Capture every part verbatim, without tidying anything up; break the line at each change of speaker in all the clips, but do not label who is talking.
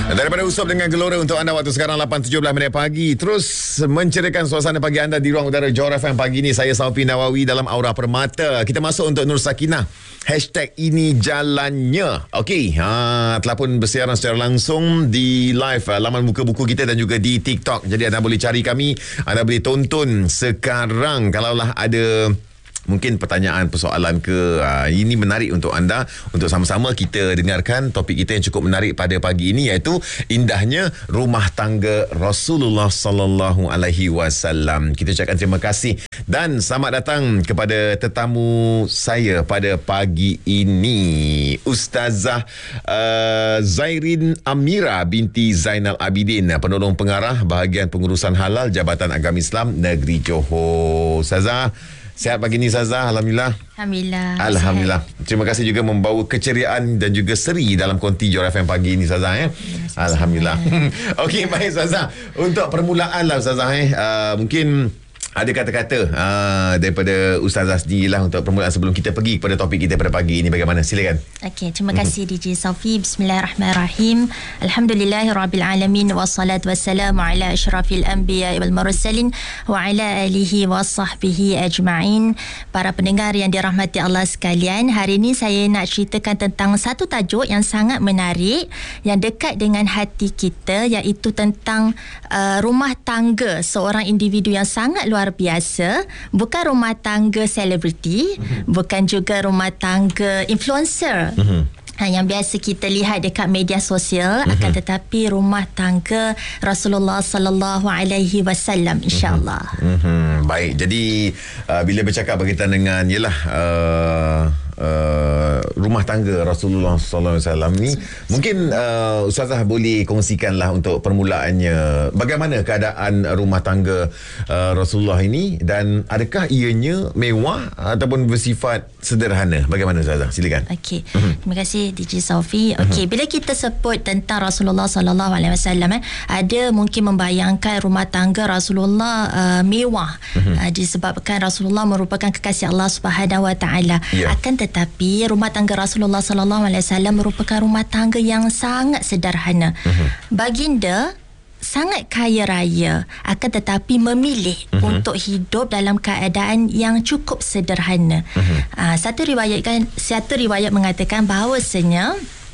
Daripada Usop dengan Gelora untuk anda waktu sekarang lapan tujuh belas minit pagi. Terus menceriakan suasana pagi anda di ruang udara Johor F M pagi ini. Saya Saufi Nawawi dalam Aura Permata. Kita masuk untuk Nur Sakinah. Hashtag ini jalannya. Okey, ha, telah pun bersiaran secara langsung di live uh, laman muka buku kita dan juga di TikTok. Jadi anda boleh cari kami, anda boleh tonton sekarang. Kalaulah ada mungkin pertanyaan, persoalan ke, uh, ini menarik untuk anda, untuk sama-sama kita dengarkan topik kita yang cukup menarik pada pagi ini, iaitu indahnya rumah tangga Rasulullah sallallahu alaihi wasallam. Kita ucapkan terima kasih dan selamat datang kepada tetamu saya pada pagi ini, Ustazah uh, Zairin Amira binti Zainal Abidin, penolong pengarah bahagian pengurusan halal Jabatan Agama Islam Negeri Johor. Ustazah, sihat pagi ni Ustazah? Alhamdulillah.
Alhamdulillah.
Alhamdulillah. Sihat. Terima kasih juga membawa keceriaan dan juga seri dalam konti Johor F M pagi ni Ustazah. Eh? Ya, Alhamdulillah. Okey, baik Ustazah. Untuk permulaan lah Ustazah. Eh? Uh, mungkin ada kata-kata uh, daripada Ustazah sendiri lah untuk permulaan sebelum kita pergi kepada topik kita pada pagi ini. Bagaimana? Silakan.
Okey, terima kasih mm-hmm. D J Saufi. Bismillahirrahmanirrahim. Alhamdulillahirrabbilalamin. Wassalatu wassalamu ala asyrafil anbiya wal mursalin wa ala alihi wa sahbihi ajma'in. Para pendengar yang dirahmati Allah sekalian, hari ini saya nak ceritakan tentang satu tajuk yang sangat menarik, yang dekat dengan hati kita, iaitu tentang uh, rumah tangga seorang individu yang sangat luar luar biasa. Bukan rumah tangga selebriti, mm-hmm. bukan juga rumah tangga influencer, mm-hmm. yang biasa kita lihat dekat media sosial, mm-hmm. akan tetapi rumah tangga Rasulullah sallallahu alaihi wasallam, insya-Allah.
Mm-hmm. Baik. Jadi uh, bila bercakap berkaitan dengan yalah uh, Uh, rumah tangga Rasulullah sallallahu alaihi wasallam ni, mungkin uh, Ustazah boleh kongsikanlah untuk permulaannya, bagaimana keadaan rumah tangga uh, Rasulullah ini, dan adakah ianya mewah ataupun bersifat sederhana? Bagaimana Ustazah? Silakan.
Okey. Uh-huh. Terima kasih D J Saufi. Okey, uh-huh. bila kita sebut tentang Rasulullah sallallahu alaihi wasallam, eh, ada mungkin membayangkan rumah tangga Rasulullah uh, mewah, uh-huh. uh, disebabkan Rasulullah merupakan kekasih Allah Subhanahu wa taala. Yeah. Akan tetapi rumah tangga Rasulullah sallallahu alaihi wasallam merupakan rumah tangga yang sangat sederhana. Uh-huh. Baginda sangat kaya raya, akan tetapi memilih uh-huh. untuk hidup dalam keadaan yang cukup sederhana. Uh-huh. Uh, satu riwayat kan, satu riwayat mengatakan bahawasanya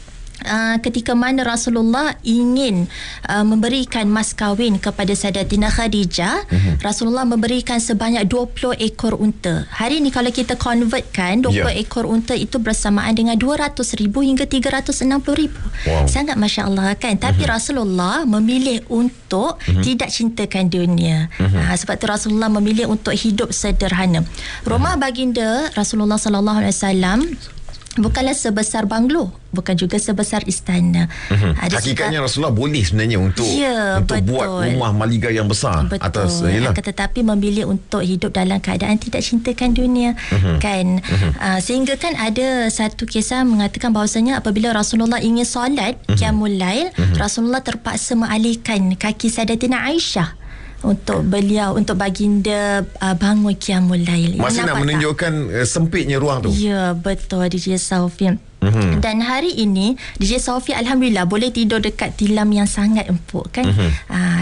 Uh, ketika mana Rasulullah ingin uh, memberikan mas kahwin kepada Sayyidatina Khadijah, uh-huh. Rasulullah memberikan sebanyak dua puluh ekor unta. Hari ni kalau kita convertkan, dua puluh yeah. ekor unta itu bersamaan dengan dua ratus ribu hingga tiga ratus enam puluh ribu. Wow. Sangat Masya Allah kan. Tapi uh-huh. Rasulullah memilih untuk uh-huh. tidak cintakan dunia. Uh-huh. uh, Sebab tu Rasulullah memilih untuk hidup sederhana. Rumah uh-huh. baginda Rasulullah sallallahu alaihi wasallam bukanlah sebesar banglo, bukan juga sebesar istana.
Uh-huh. Hakikatnya suka, Rasulullah boleh sebenarnya untuk
ya,
untuk betul. buat rumah maliga yang besar.
Betul.
Atas yalah.
Tetapi memilih untuk hidup dalam keadaan tidak cintakan dunia. Uh-huh. Kan. Uh-huh. Uh, sehingga kan ada satu kisah mengatakan bahawasanya apabila Rasulullah ingin solat uh-huh. qiyamul lail, uh-huh. Rasulullah terpaksa mengalihkan kaki Sayyidatina Aisyah untuk beliau, untuk baginda uh, bangun qiyamul lail.
Masih nak menunjukkan uh, sempitnya ruang tu.
Ya, betul D J Saufi. Mm-hmm. Dan hari ini D J Saufi alhamdulillah boleh tidur dekat tilam yang sangat empuk kan. Mm-hmm. uh,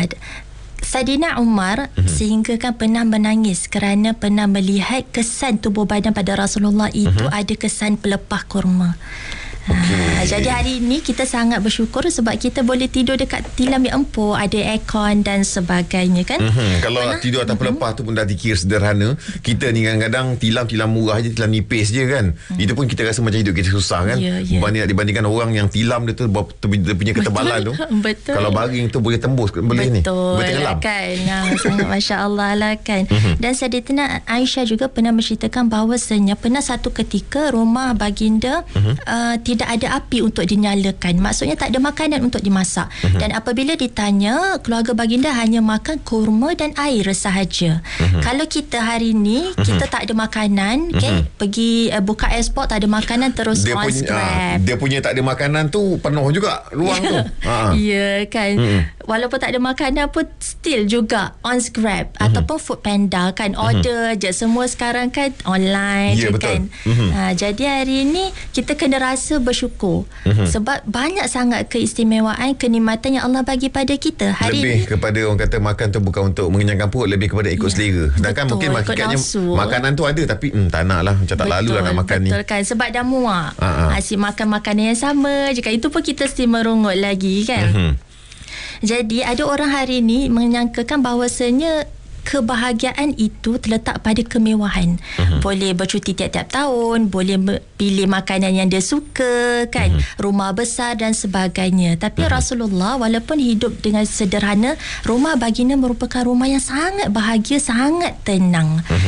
Saidina Umar mm-hmm. sehingga kan pernah menangis kerana pernah melihat kesan tubuh badan pada Rasulullah itu mm-hmm. ada kesan pelepah kurma. Okay. Ha, jadi hari ini kita sangat bersyukur sebab kita boleh tidur dekat tilam yang empuk, ada aircon dan sebagainya kan.
Mm-hmm. Kalau Mana? tidur atas pelepah mm-hmm. tu pun dah dikira sederhana. Kita ni kadang-kadang tilam-tilam murah je, tilam nipis je kan. Mm. Itu pun kita rasa macam hidup kita susah kan. Yeah, yeah. Banding, dibandingkan orang yang tilam dia tu dia punya ketebalan tu.
Betul.
Kalau baring tu boleh tembus, boleh ni.
Betul lah kan. Nah, sangat Masya Allah lah kan. Mm-hmm. Dan Sayyidatina Aisyah juga pernah menceritakan bahawasanya pernah satu ketika rumah baginda mm-hmm. uh, tidak ada api untuk dinyalakan. Maksudnya tak ada makanan untuk dimasak. Uh-huh. Dan apabila ditanya, keluarga baginda hanya makan kurma dan air sahaja. Uh-huh. Kalau kita hari ni, uh-huh. kita tak ada makanan, uh-huh. okay, pergi uh, buka ekspor tak ada makanan, terus
dia
on
punya,
scrap.
Uh, dia punya tak ada makanan tu penuh juga ruang tu.
Ya yeah, kan. Uh-huh. walaupun tak ada makanan pun still juga on Grab mm-hmm. ataupun Food Panda kan, order mm-hmm. je. Semua sekarang kan online
yeah,
je
betul.
kan. Mm-hmm. Ha, jadi hari ni kita kena rasa bersyukur mm-hmm. sebab banyak sangat keistimewaan, kenikmatan yang Allah bagi pada kita. Hari
lebih
ni
kepada orang kata makan tu bukan untuk mengenyangkan perut, lebih kepada ikut yeah. selera. Sedangkan
betul,
mungkin hakikatnya makanan tu ada tapi hmm, tak nak lah, macam tak lalu lah nak makan
betul
ni.
Betul kan, sebab dah muak.
Uh-huh.
Asyik makan makanan yang sama je kan. Itu pun kita mesti merungut lagi kan. Mm-hmm. Jadi ada orang hari ni menyangkakan bahawasanya kebahagiaan itu terletak pada kemewahan. Uh-huh. Boleh bercuti tiap-tiap tahun, boleh pilih makanan yang dia suka kan, uh-huh. rumah besar dan sebagainya. Tapi uh-huh. Rasulullah walaupun hidup dengan sederhana, rumah baginda merupakan rumah yang sangat bahagia, sangat tenang. Uh-huh.